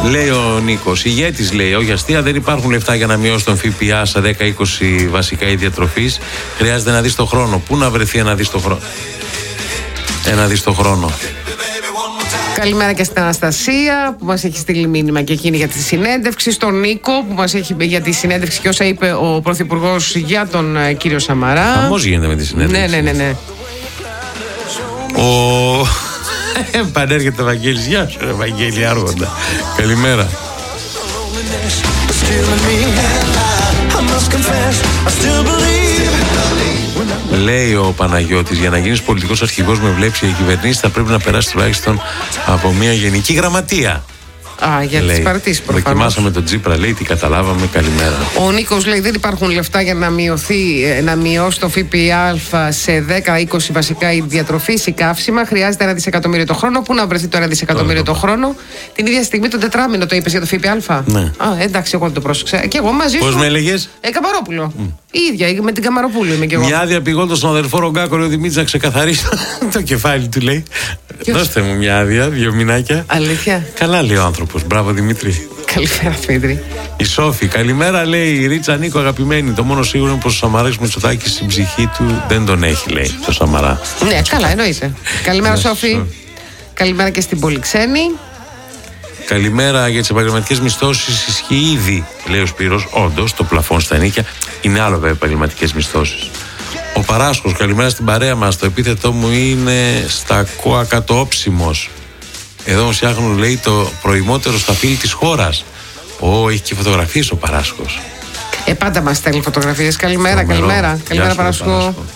Λέει ο Νίκος, ηγέτης λέει, όχι αστεία, δεν υπάρχουν λεφτά για να μειώσει τον ΦΠΑ στα 10-20 βασικά είδη διατροφής. Χρειάζεται να δεις το χρόνο. Πού να βρεθεί ένα δεις το χρόνο? Ένα δεις το χρόνο. Καλημέρα και στην Αναστασία που μας έχει στείλει μήνυμα και εκείνη για τη συνέντευξη. Στον Νίκο που μας έχει πει για τη συνέντευξη και όσα είπε ο Πρωθυπουργός για τον κύριο Σαμαρά. Χαμός γίνεται με τη συνέντευξη. Ναι. Πανέρχεται ο Ευαγγέλης. Γεια σου Ευαγγέλη Άργοντα. Καλημέρα. Λέει ο Παναγιώτης, για να γίνεις πολιτικός αρχηγός με βλέψη για κυβερνήσεις θα πρέπει να περάσει τουλάχιστον από μια γενική γραμματεία. Για τις παρατήσεις προφανώς. Δοκιμάσαμε τον Τσίπρα, λέει, τι καταλάβαμε. Καλημέρα. Ο Νίκος λέει: δεν υπάρχουν λεφτά για να μειώσει το ΦΠΑ σε 10-20 βασικά είδη διατροφής ή καύσιμα. Χρειάζεται 1 δισεκατομμύριο το χρόνο. Πού να βρεθεί το 1 δισεκατομμύριο το χρόνο? Την ίδια στιγμή το τετράμινο το είπες για το ΦΠΑ. Ναι. Εντάξει, εγώ δεν το πρόσεξα. Και εγώ μαζί σου. Πώς με έλεγες? Καμαρόπουλο. Η ίδια, με την Καμαροπούλου είμαι κι εγώ. Μια άδεια πηγών στον αδερφό Ρογκάκο, ο Δημήτρης, να ξεκαθαρίσει το κεφάλι του, λέει. Δώστε μου μια άδεια, 2 μηνάκια. Αλήθεια. Καλά λέει ο άνθρωπος. Μπράβο Δημήτρη. Καλημέρα Δημήτρη. Η Σόφη, καλημέρα, λέει η Ρίτσα Νίκο, αγαπημένη. Το μόνο σίγουρο είναι πως ο Σαμαράς Μητσοτάκης στην ψυχή του δεν τον έχει, λέει, το Σαμαρά. Ναι, καλά, εννοείται. Καλημέρα Σόφη. Καλημέρα και στην Πολυξένη. Καλημέρα, για τις επαγγελματικές μισθώσεις ισχύει ήδη, λέει ο Σπύρος. Όντως, το πλαφόν στα ενίκια είναι άλλο βέβαια επαγγελματικές μισθώσεις. Ο Παράσχος, καλημέρα στην παρέα μας. Το επίθετό μου είναι στα κοακατόψιμος. Εδώ φτιάχνουν, λέει, το προημότερο σταφύλι της χώρας. Έχει και φωτογραφίες ο Παράσχος. Πάντα μας στέλνει φωτογραφίες. Καλημέρα, καλημέρα. Καλημέρα Παράσχο.